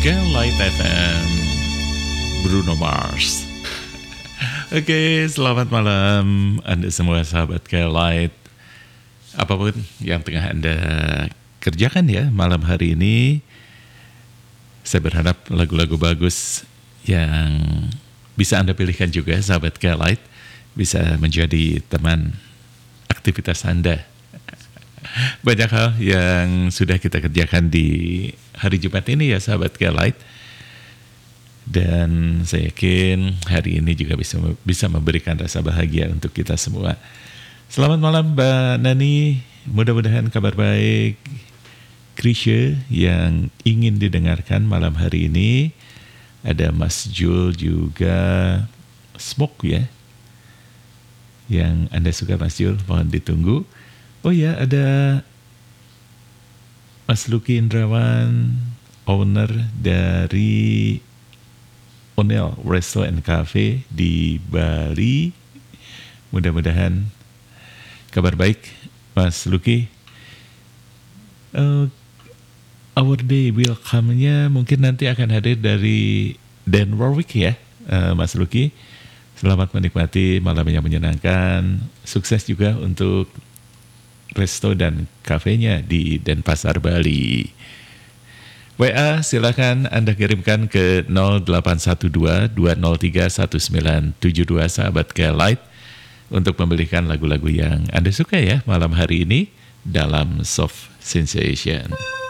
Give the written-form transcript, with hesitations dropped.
Light FM, Bruno Mars. Oke, selamat malam Anda semua sahabat Light. Apapun yang tengah Anda kerjakan ya malam hari ini, saya berharap lagu-lagu bagus yang bisa Anda pilihkan juga sahabat Light bisa menjadi teman aktivitas Anda. Banyak hal yang sudah kita kerjakan di hari Jumat ini ya sahabat Light. Dan saya yakin hari ini juga bisa memberikan rasa bahagia untuk kita semua. Selamat malam Mbak Nani, mudah-mudahan kabar baik. Krisya yang ingin didengarkan malam hari ini. Ada Mas Jul juga, Smoke ya. Yang Anda suka Mas Jul, mohon ditunggu. Oh ya, ada Mas Luki Indrawan, owner dari Onel Resto and Cafe di Bali. Mudah-mudahan kabar baik, Mas Luki. Our day will come-nya mungkin nanti akan hadir dari Dan Warwick ya, Mas Luki. Selamat menikmati malam yang menyenangkan. Sukses juga untuk resto dan kafenya di Denpasar, Bali. WA silakan Anda kirimkan ke 0812-203-1972 sahabat Light untuk membelikan lagu-lagu yang Anda suka ya malam hari ini dalam Soft Sensation.